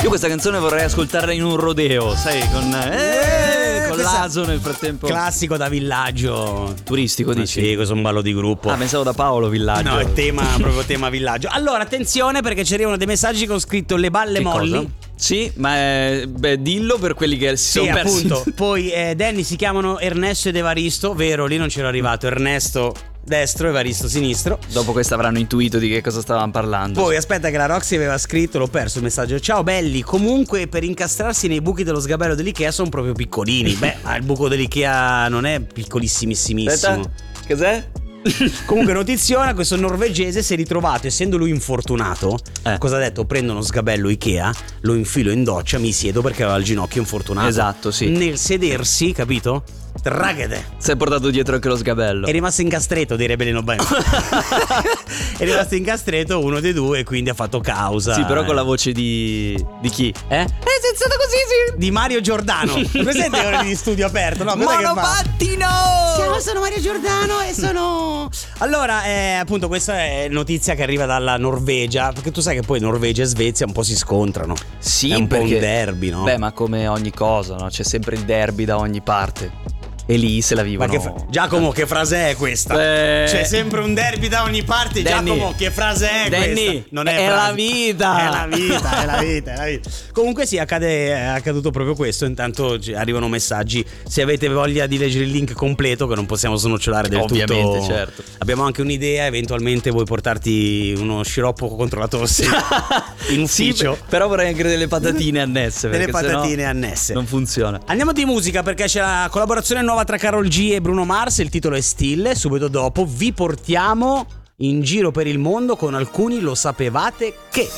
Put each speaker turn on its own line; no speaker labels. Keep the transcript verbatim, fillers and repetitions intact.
Io questa canzone vorrei ascoltarla in un rodeo, sai, con, eh,
Eh,
con
questa-
l'aso nel frattempo.
Classico da villaggio.
Turistico,
Ma
dici?
sì, questo è un ballo di gruppo.
Ah, pensavo da Paolo Villaggio.
No, è tema, proprio tema villaggio. Allora, attenzione perché ci arrivano dei messaggi che ho scritto le balle
Che
molli.
cosa? Sì, ma eh, beh, dillo per quelli che si
Sì,
sono persi.
appunto. Poi eh, Danny si chiamano Ernesto ed Evaristo. Vero, lì non c'ero arrivato. Ernesto destro, Evaristo sinistro.
Dopo questo avranno intuito di che cosa stavamo parlando.
Poi aspetta che la Roxy aveva scritto, l'ho perso il messaggio. Ciao belli, comunque per incastrarsi nei buchi dello sgabello dell'Ikea sono proprio piccolini. Beh, ma il buco dell'Ikea non è piccolissimissimo.
Aspetta, cos'è?
Comunque notiziona, questo norvegese si è ritrovato, essendo lui infortunato,
Eh.
cosa ha detto? Prendo uno sgabello Ikea, lo infilo in doccia, mi siedo perché aveva il ginocchio infortunato.
Esatto, sì.
Nel sedersi, capito? Tragede.
Si è portato dietro anche lo sgabello.
È rimasto incastretto, direbbe Lino Banfi. È rimasto incastretto uno dei due e quindi ha fatto causa.
Sì, però con la voce di... di chi?
Eh? È stato così, sì. Di Mario Giordano. Presente le ore di studio aperto? No, cos'è che fa?
Monopattino!
Ciao, sono Mario Giordano e sono... Allora, eh, appunto, questa è notizia che arriva dalla Norvegia. Perché tu sai che poi Norvegia e Svezia un po' si scontrano.
Sì,
è un po'
perché...
un derby, no?
Beh, ma come ogni cosa, no? C'è sempre il derby da ogni parte. E lì se la
Ma
vivono.
che fra- Giacomo, che frase è questa?
Eh.
C'è sempre un derby da ogni parte.
Danny.
Giacomo, che frase è
Danny,
questa? Non è,
è
frase.
la vita.
È la vita, è la vita, è la vita. Comunque sì, accade, è accaduto proprio questo. Intanto ci arrivano messaggi. Se avete voglia di leggere il link completo, che non possiamo snocciolare del
Ovviamente,
tutto.
certo.
Abbiamo anche un'idea. Eventualmente vuoi portarti uno sciroppo contro la tosse in ufficio.
Sì, però vorrei anche delle patatine annesse.
Delle
perché sennò
patatine annesse.
Non funziona.
Andiamo di musica perché c'è la collaborazione nuova tra Karol G e Bruno Mars. Il titolo è Still. Subito dopo vi portiamo in giro per il mondo con alcuni Lo sapevate che.